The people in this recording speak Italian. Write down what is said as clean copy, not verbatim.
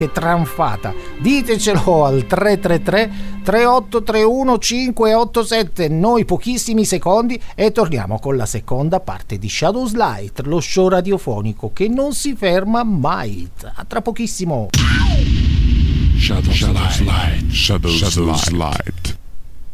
tranfata, ditecelo al 333 3831 587. Noi pochissimi secondi e torniamo con la seconda parte di Shadows Light, lo show radiofonico che non si ferma mai. A tra pochissimo. Shadows Light.